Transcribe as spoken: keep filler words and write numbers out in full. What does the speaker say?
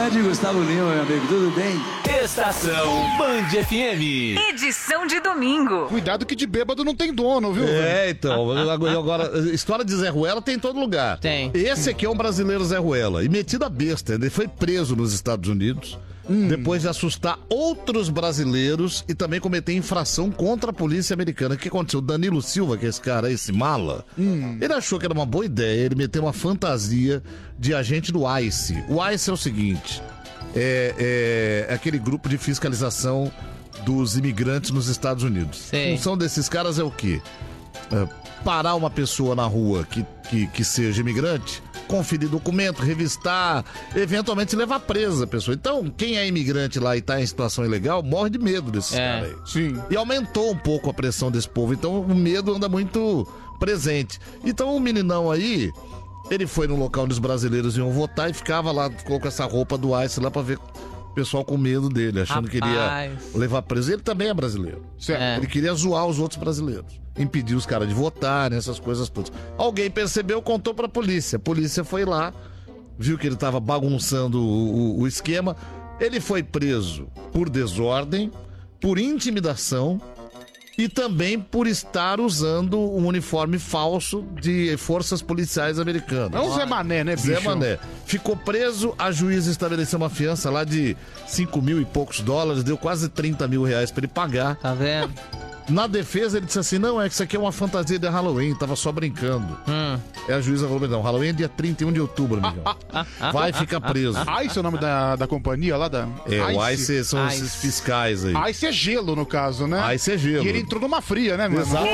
tarde, Gustavo Lima, meu amigo, tudo bem? Estação Band F M. Edição de domingo. Cuidado que de bêbado não tem dono, viu? É, então, agora, história de Zé Ruela tem em todo lugar. Tem. Esse aqui é um brasileiro Zé Ruela, e metido a besta, ele foi preso nos Estados Unidos, hum. depois de assustar outros brasileiros e também cometer infração contra a polícia americana. O que aconteceu? O Danilo Silva, que é esse cara, esse mala, hum. ele achou que era uma boa ideia, ele meteu uma fantasia de agente do ICE. O ICE é o seguinte, é, é aquele grupo de fiscalização dos imigrantes nos Estados Unidos. Sim. A função desses caras é o quê? É parar uma pessoa na rua que, que, que seja imigrante, conferir documento, revistar, eventualmente levar presa a pessoa. Então, quem é imigrante lá e tá em situação ilegal, morre de medo desses É. caras aí. Sim. E aumentou um pouco a pressão desse povo, então o medo anda muito presente. Então o meninão aí, ele foi no local onde os brasileiros iam votar e ficava lá, ficou com essa roupa do ICE lá pra ver o pessoal com medo dele, achando que Rapaz. iria levar preso. Ele também é brasileiro. Certo. É. Ele queria zoar os outros brasileiros. Impedir os caras de votar, essas coisas todas. Alguém percebeu, contou pra polícia. A polícia foi lá, viu que ele tava bagunçando o, o, o esquema. Ele foi preso por desordem, por intimidação e também por estar usando um uniforme falso de forças policiais americanas. É um Zé Mané, né, bicho? Zé Mané. Ficou preso, a juíza estabeleceu uma fiança lá de cinco mil e poucos dólares, deu quase trinta mil reais pra ele pagar. Tá vendo? Na defesa ele disse assim, não, é que isso aqui é uma fantasia de Halloween, tava só brincando. Hum. É a juíza falou, não, Halloween é dia trinta e um de outubro, amigão. Vai ficar preso. ICE é o nome da, da companhia lá da... É, o ICE são Ice. esses fiscais aí. ICE é gelo, no caso, né? ICE é gelo. E ele entrou numa fria, né, meu irmão? Exato.